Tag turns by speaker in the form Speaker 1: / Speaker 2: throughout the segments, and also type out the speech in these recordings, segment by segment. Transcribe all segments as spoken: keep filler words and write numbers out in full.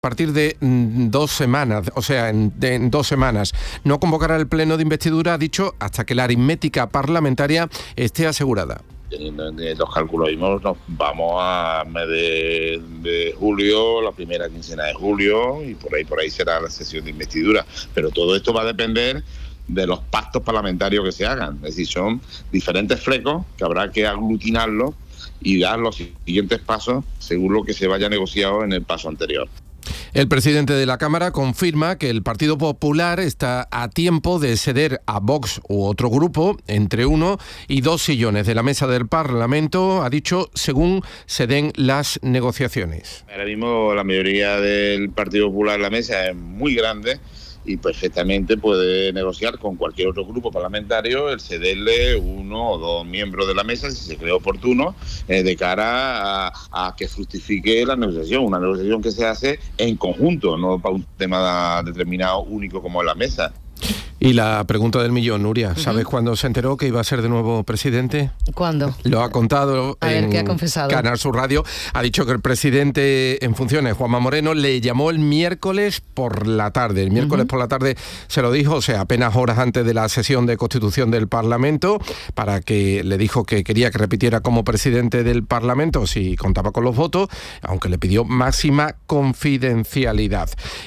Speaker 1: A partir de dos semanas, o sea, en, de, en dos semanas, no convocará el pleno de investidura, ha dicho, hasta que la aritmética parlamentaria esté asegurada.
Speaker 2: Teniendo en los cálculos mismos, nos vamos a mes de, de julio, la primera quincena de julio, y por ahí por ahí será la sesión de investidura. Pero todo esto va a depender de los pactos parlamentarios que se hagan. Es decir, son diferentes flecos que habrá que aglutinarlos y dar los siguientes pasos según lo que se vaya negociado en el paso anterior.
Speaker 1: El presidente de la Cámara confirma que el Partido Popular está a tiempo de ceder a Vox u otro grupo entre uno y dos sillones de la mesa del Parlamento, ha dicho, según se den las negociaciones.
Speaker 2: Ahora mismo la mayoría del Partido Popular en la mesa es muy grande y perfectamente puede negociar con cualquier otro grupo parlamentario el cederle uno o dos miembros de la mesa, si se cree oportuno, eh, de cara a, a que fructifique la negociación, una negociación que se hace en conjunto, no para un tema determinado único como es la mesa.
Speaker 1: Y la pregunta del millón, Nuria, ¿sabes uh-huh. cuándo se enteró que iba a ser de nuevo presidente?
Speaker 3: ¿Cuándo?
Speaker 1: Lo ha contado
Speaker 3: a
Speaker 1: en
Speaker 3: ver, ¿qué ha confesado?
Speaker 1: Canal Sur Radio. Ha dicho que el presidente en funciones, Juanma Moreno, le llamó el miércoles por la tarde. El miércoles uh-huh. por la tarde se lo dijo, o sea, apenas horas antes de la sesión de constitución del Parlamento, para que le dijo que quería que repitiera como presidente del Parlamento si contaba con los votos, aunque le pidió máxima confidencialidad.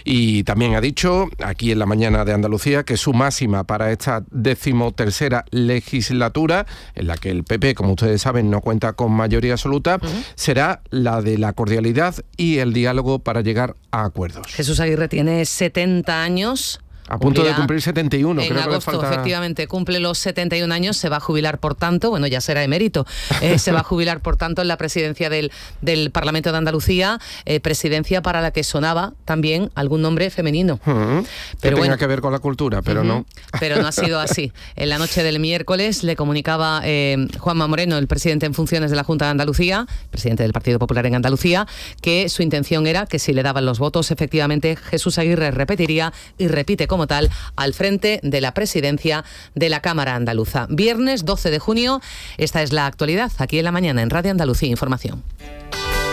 Speaker 1: Y también ha dicho, aquí en la mañana de Andalucía, que su máxima para esta decimotercera legislatura, en la que el P P, como ustedes saben, no cuenta con mayoría absoluta, uh-huh. será la de la cordialidad y el diálogo para llegar a acuerdos.
Speaker 3: Jesús Aguirre tiene setenta años.
Speaker 1: A punto de cumplir setenta y uno.
Speaker 3: En
Speaker 1: creo
Speaker 3: agosto,
Speaker 1: que le falta...
Speaker 3: efectivamente, cumple los setenta y un años, se va a jubilar, por tanto, bueno, ya será emérito, eh, se va a jubilar, por tanto, en la presidencia del, del Parlamento de Andalucía, eh, presidencia para la que sonaba también algún nombre femenino.
Speaker 1: Uh-huh.
Speaker 3: Pero
Speaker 1: que
Speaker 3: bueno,
Speaker 1: tenga que ver con la cultura, pero uh-huh. no.
Speaker 3: Pero no ha sido así. En la noche del miércoles le comunicaba eh, Juanma Moreno, el presidente en funciones de la Junta de Andalucía, presidente del Partido Popular en Andalucía, que su intención era que si le daban los votos, efectivamente, Jesús Aguirre repetiría y repite como tal al frente de la presidencia de la Cámara Andaluza. Viernes doce de junio, esta es la actualidad, aquí en la mañana en Radio Andalucía Información.